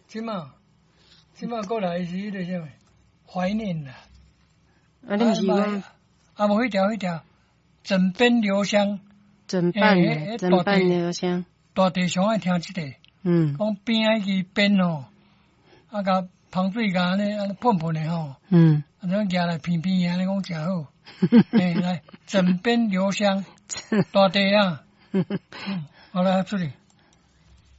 即马过来是迄个啥物怀念啦。 啊，你毋是讲无迄条枕边留香， 枕畔留香， 大地上爱听即个，讲边仔去边吼，啊，甲香水甲安尼喷喷的吼，啊，种举来片片安尼讲诚好，来枕边留香，大地啊，好来出去。